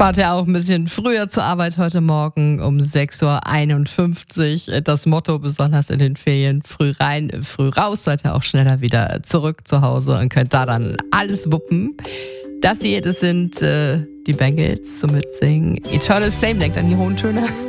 Fahrt ja auch ein bisschen früher zur Arbeit heute Morgen um 6:51 Uhr. Das Motto besonders in den Ferien: früh rein, früh raus. Seid ihr auch schneller wieder zurück zu Hause und könnt da dann alles wuppen. Das hier, das sind die Bengals zum Mitsingen. Eternal Flame, denkt an die hohen Töne.